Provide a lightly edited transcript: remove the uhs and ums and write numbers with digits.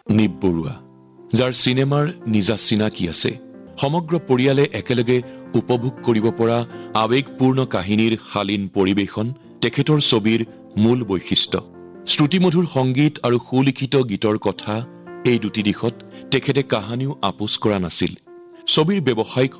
নিপ বৰুৱা, যাৰ চিনেমাৰ নিজা চিনাকি আছে। সমগ্ৰ পৰিয়ালে একেলগে উপভোগ কৰিব পৰা আৱেগপূৰ্ণ কাহিনীৰ শালীন পৰিৱেশন তেখেতৰ ছবিৰ মূল বৈশিষ্ট্য। শ্ৰুতিমধুৰ সংগীত আৰু সুলিখিত গীতৰ কথা, এই দুটি দিশত তেখেতে কাহানিও আপোচ কৰা নাছিল। ছবিৰ ব্যৱসায়িক